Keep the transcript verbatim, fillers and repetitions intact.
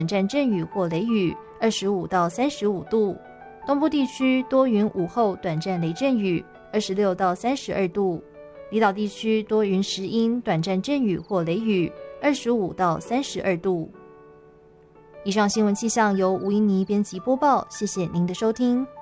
短暂阵雨或雷雨，二十五到三十五度。东部地区多云，午后短暂雷阵雨，二十六到三十二度。离岛地区多云时阴，短暂阵雨或雷雨，二十五到三十二度。以上新闻气象由吴英妮编辑播报，谢谢您的收听。